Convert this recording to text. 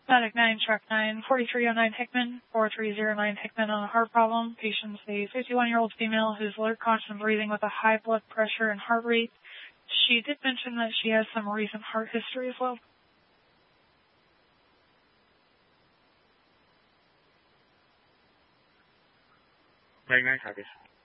Medic 9, Truck 9, 4309 Hickman, 4309 Hickman on a heart problem. Patient's a 51-year-old female who's alert, constant breathing with a high blood pressure and heart rate. She did mention that she has some recent heart history as well. Medic 9, copies.